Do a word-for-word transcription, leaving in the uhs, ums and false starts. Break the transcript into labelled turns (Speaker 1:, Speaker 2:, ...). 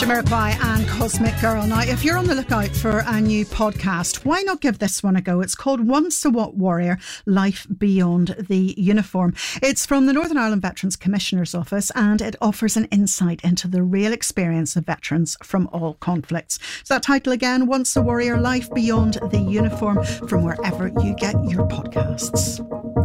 Speaker 1: Jamiroquai and Cosmic Girl. Now, if you're on the lookout for a new podcast, why not give this one a go? It's called Once a Warrior, Life Beyond the Uniform. It's from the Northern Ireland Veterans Commissioner's Office, and it offers an insight into the real experience of veterans from all conflicts. So that title again, Once a Warrior, Life Beyond the Uniform, from wherever you get your podcasts.